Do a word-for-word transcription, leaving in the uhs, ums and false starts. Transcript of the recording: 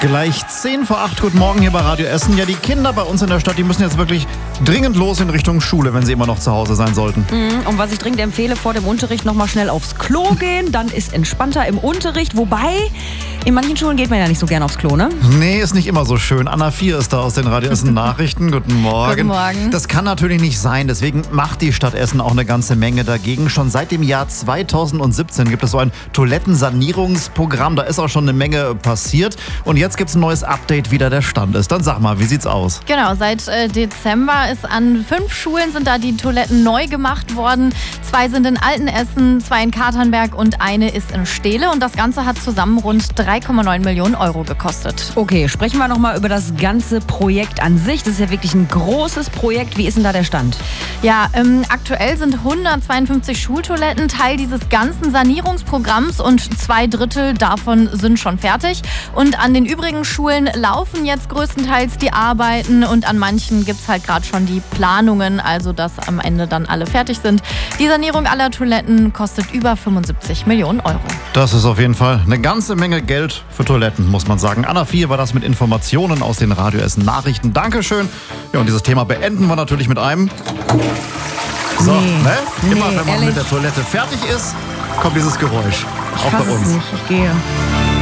Gleich zehn vor acht, guten Morgen hier bei Radio Essen. Ja, die Kinder bei uns in der Stadt, die müssen jetzt wirklich dringend los in Richtung Schule, wenn sie immer noch zu Hause sein sollten. Mhm. Und was ich dringend empfehle, vor dem Unterricht nochmal schnell aufs Klo gehen, dann ist entspannter im Unterricht. Wobei, in manchen Schulen geht man ja nicht so gern aufs Klo, ne? Nee, ist nicht immer so schön. Anna vier ist da aus den Radio Essen Nachrichten. Guten Morgen. Guten Morgen. Das kann natürlich nicht sein, deswegen macht die Stadt Essen auch eine ganze Menge dagegen. Schon seit dem Jahr zweitausendsiebzehn gibt es so ein Toilettensanierungsprogramm. Da ist auch schon eine Menge passiert. Und jetzt gibt es ein neues Update, wie da der Stand ist. Dann sag mal, wie sieht's aus? Genau, seit äh, Dezember ist an fünf Schulen sind da die Toiletten neu gemacht worden. Zwei sind in Altenessen, zwei in Katernberg und eine ist in Steele. Und das Ganze hat zusammen rund drei Komma neun Millionen Euro gekostet. Okay, sprechen wir nochmal über das ganze Projekt an sich. Das ist ja wirklich ein großes Projekt. Wie ist denn da der Stand? Ja, ähm, aktuell sind hundertzweiundfünfzig Schultoiletten Teil dieses ganzen Sanierungsprogramms und zwei Drittel davon sind schon fertig. Und an den übrigen Schulen laufen jetzt größtenteils die Arbeiten und an manchen gibt es halt gerade schon die Planungen, also dass am Ende dann alle fertig sind. Die Sanierung aller Toiletten kostet über fünfundsiebzig Millionen Euro. Das ist auf jeden Fall eine ganze Menge Geld für Toiletten, muss man sagen. Anna vier war das mit Informationen aus den Radio Essen Nachrichten. Dankeschön. Ja, und dieses Thema beenden wir natürlich mit einem... So, Nee. ne? Immer Nee, wenn man ehrlich. mit der Toilette fertig ist, kommt dieses Geräusch. Ich Auch bei fass es uns. nicht. Ich gehe.